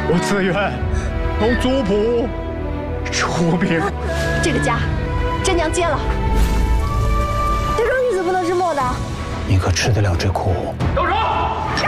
我自愿从族谱出兵。 这个家，真娘接了。 这种日子不能是没的。 你可吃得了这苦？ 动手！